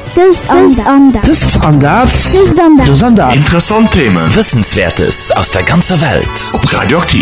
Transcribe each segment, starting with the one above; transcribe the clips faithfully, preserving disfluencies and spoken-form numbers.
Interessant Themen, Wissenswertes aus der ganzen Welt. Ob Radioaktiv.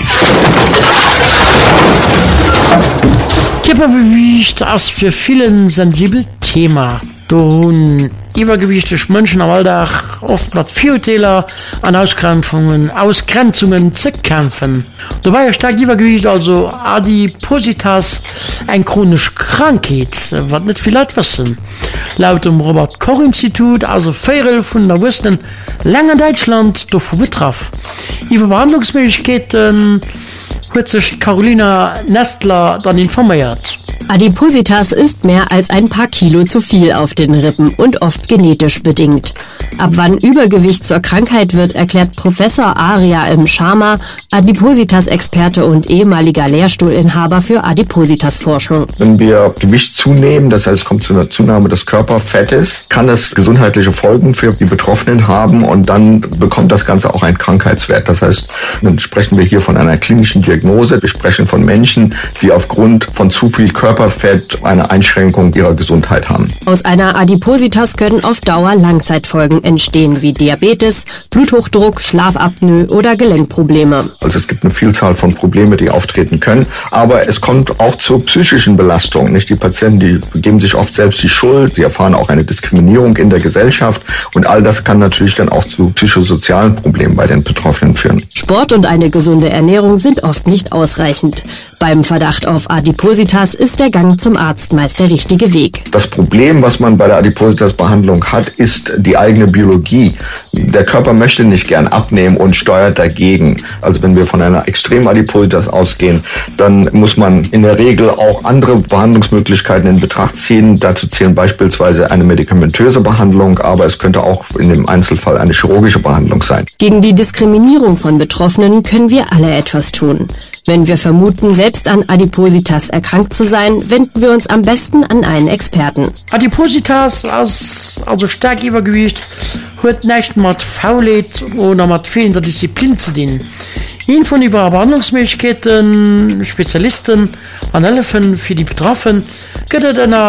Körpergewicht ist für vielen sensibel Thema. Da haben übergewichtige Menschen am Alltag oft mit Fehltäler an Auskrampfungen, Ausgrenzungen zu kämpfen. Dabei ist stark Übergewicht, also Adipositas, eine chronische Krankheit, was nicht viele Leute wissen. Laut dem Robert-Koch-Institut, also Feirel von der Westen, lange Deutschland davon betroffen. Über Behandlungsmöglichkeiten hat sich Carolina Nestler dann informiert. Adipositas ist mehr als ein paar Kilo zu viel auf den Rippen und oft genetisch bedingt. Ab wann Übergewicht zur Krankheit wird, erklärt Professor Aria M. Sharma, Adipositas-Experte und ehemaliger Lehrstuhlinhaber für Adipositas-Forschung. Wenn wir Gewicht zunehmen, das heißt, es kommt zu einer Zunahme des Körperfettes, kann das gesundheitliche Folgen für die Betroffenen haben und dann bekommt das Ganze auch einen Krankheitswert. Das heißt, dann sprechen wir hier von einer klinischen Diagnose. Wir sprechen von Menschen, die aufgrund von zu viel Körperfett eine Einschränkung ihrer Gesundheit haben. Aus einer Adipositas können auf Dauer Langzeitfolgen entstehen, wie Diabetes, Bluthochdruck, Schlafapnoe oder Gelenkprobleme. Also es gibt eine Vielzahl von Problemen, die auftreten können, aber es kommt auch zu psychischen Belastungen. Nicht? Die Patienten, die geben sich oft selbst die Schuld, sie erfahren auch eine Diskriminierung in der Gesellschaft und all das kann natürlich dann auch zu psychosozialen Problemen bei den Betroffenen führen. Sport und eine gesunde Ernährung sind oft nicht ausreichend. Beim Verdacht auf Adipositas ist der Gang zum Arzt meist der richtige Weg. Das Problem, was man bei der Adipositas-Behandlung hat, ist die eigene Biologie. Der Körper möchte nicht gern abnehmen und steuert dagegen. Also wenn wir von einer extremen Adipositas ausgehen, dann muss man in der Regel auch andere Behandlungsmöglichkeiten in Betracht ziehen. Dazu zählen beispielsweise eine medikamentöse Behandlung, aber es könnte auch in dem Einzelfall eine chirurgische Behandlung sein. Gegen die Diskriminierung von Betroffenen können wir alle etwas tun. Wenn wir vermuten, selbst an Adipositas erkrankt zu sein, wenden wir uns am besten an einen Experten. Adipositas, also stark Übergewicht, hat nicht mit Faulheit oder mit fehlender Disziplin zu dienen. Ihn von über Behandlungsmöglichkeiten, Spezialisten, an Hilfen für die Betroffenen, geht es in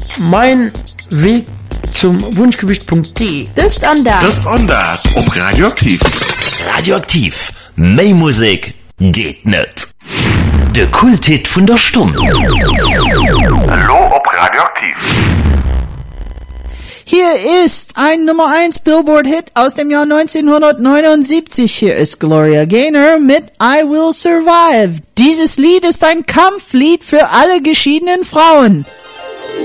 mein Weg zum Wunschgewicht punkt de. Das ist anders. Das ist anders. Ob Radioaktiv. Radioaktiv. Mehr Musik geht nicht. Der Kulthit von der Stunde. Hallo ob Radioaktiv. Hier ist ein Nummer eins Billboard-Hit aus dem Jahr neunzehnhundertneunundsiebzig. Hier ist Gloria Gaynor mit I Will Survive. Dieses Lied ist ein Kampflied für alle geschiedenen Frauen.